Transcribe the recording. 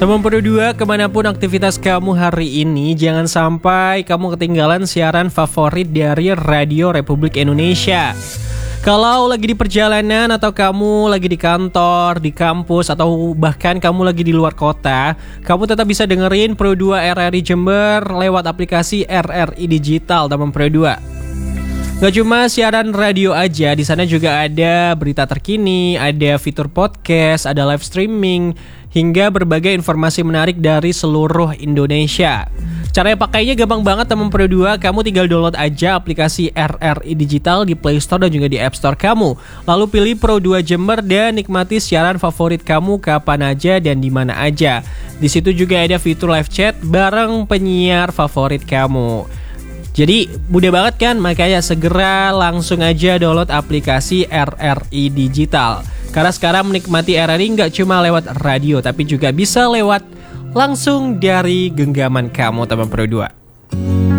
Teman Pro 2, kemanapun aktivitas kamu hari ini, jangan sampai kamu ketinggalan siaran favorit dari Radio Republik Indonesia. Kalau lagi di perjalanan atau kamu lagi di kantor, di kampus, atau bahkan kamu lagi di luar kota, kamu tetap bisa dengerin Pro 2 RRI Jember lewat aplikasi RRI Digital, teman Pro 2. Gak cuma siaran radio aja, di sana juga ada berita terkini, ada fitur podcast, ada live streaming, hingga berbagai informasi menarik dari seluruh Indonesia. Cara pakainya gampang banget teman Pro 2, kamu tinggal download aja aplikasi RRI Digital di Play Store dan juga di App Store kamu. Lalu pilih Pro 2 Jember dan nikmati siaran favorit kamu kapan aja dan di mana aja. Di situ juga ada fitur live chat bareng penyiar favorit kamu. Jadi mudah banget kan, makanya segera langsung aja download aplikasi RRI Digital. Karena sekarang menikmati RRI nggak cuma lewat radio, tapi juga bisa lewat langsung dari genggaman kamu, teman Pro 2.